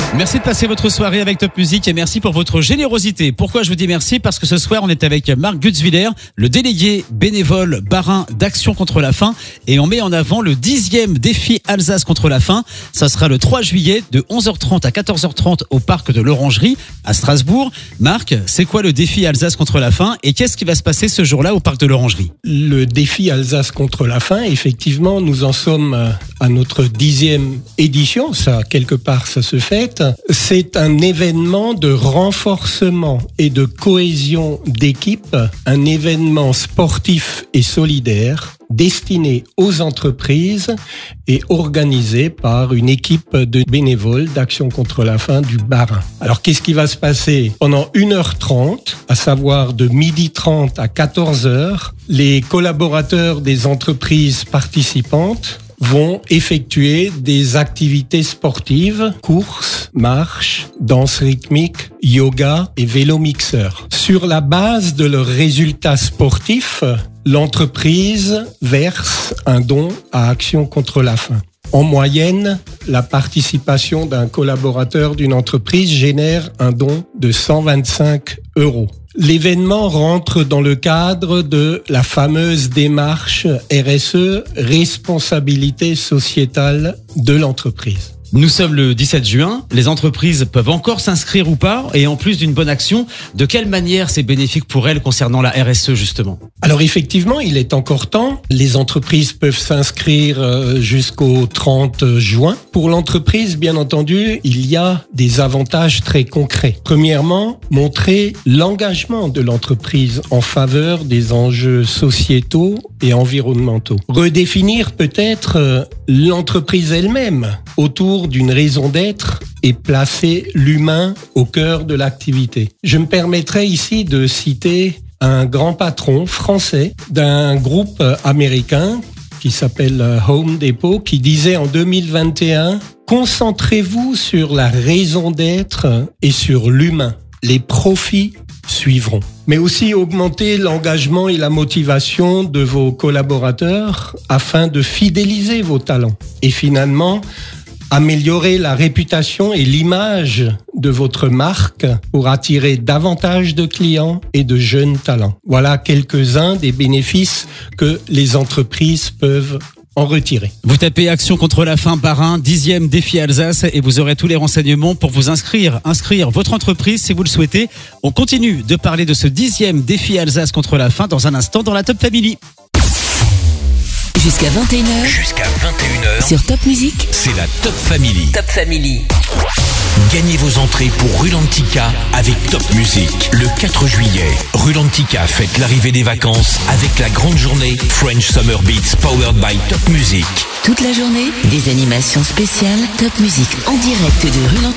Merci de passer votre soirée avec Top Music et merci pour votre générosité. Pourquoi je vous dis merci? Parce que ce soir, on est avec Marc Gutzwiller, le délégué bénévole Bas-Rhin d'Action contre la faim, et on met en avant le 10e défi Alsace contre la faim. Ça sera le 3 juillet de 11h30 à 14h30 au parc de l'Orangerie à Strasbourg. Marc, c'est quoi le défi Alsace contre la faim et qu'est-ce qui va se passer ce jour-là au parc de l'Orangerie? Le défi Alsace contre la faim, effectivement, nous en sommes à notre 10e édition. Ça, quelque part, ça se fête. C'est un événement de renforcement et de cohésion d'équipe, un événement sportif et solidaire destiné aux entreprises et organisé par une équipe de bénévoles d'Action contre la faim du Bas-Rhin. Alors, qu'est-ce qui va se passer? Pendant 1h30, à savoir de 12h30 à 14h, les collaborateurs des entreprises participantes vont effectuer des activités sportives, courses, marches, danse rythmique, yoga et vélo mixeur. Sur la base de leurs résultats sportifs, l'entreprise verse un don à Action contre la faim. En moyenne, la participation d'un collaborateur d'une entreprise génère un don de 125 €. L'événement rentre dans le cadre de la fameuse démarche RSE, responsabilité sociétale de l'entreprise. Nous sommes le 17 juin, les entreprises peuvent encore s'inscrire ou pas, et en plus d'une bonne action, de quelle manière c'est bénéfique pour elles concernant la RSE justement? Alors effectivement, il est encore temps. Les entreprises peuvent s'inscrire jusqu'au 30 juin. Pour l'entreprise, bien entendu, il y a des avantages très concrets. Premièrement, montrer l'engagement de l'entreprise en faveur des enjeux sociétaux et environnementaux. Redéfinir peut-être l'entreprise elle-même autour d'une raison d'être et placer l'humain au cœur de l'activité. Je me permettrai ici de citer un grand patron français d'un groupe américain qui s'appelle Home Depot, qui disait en 2021 « Concentrez-vous sur la raison d'être et sur l'humain. Les profits suivront. » Mais aussi augmenter l'engagement et la motivation de vos collaborateurs afin de fidéliser vos talents. Et finalement, améliorer la réputation et l'image de votre marque pour attirer davantage de clients et de jeunes talents. Voilà quelques-uns des bénéfices que les entreprises peuvent en retirer. Vous tapez Action contre la faim Bas-Rhin, 10e défi Alsace et vous aurez tous les renseignements pour vous inscrire votre entreprise si vous le souhaitez. On continue de parler de ce 10e défi Alsace contre la faim dans un instant dans la Top Family. Jusqu'à 21h. Sur Top Music. C'est la Top Family. Top Family. Gagnez vos entrées pour Rulantica avec Top Music. Le 4 juillet, Rulantica fête l'arrivée des vacances avec la grande journée French Summer Beats powered by Top Music. Toute la journée, des animations spéciales Top Music en direct de Rulantica.